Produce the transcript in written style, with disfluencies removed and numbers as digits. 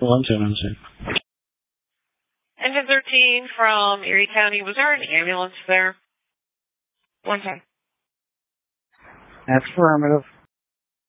One second. Engine 13 from Erie County. Was there an ambulance there? One second. Affirmative.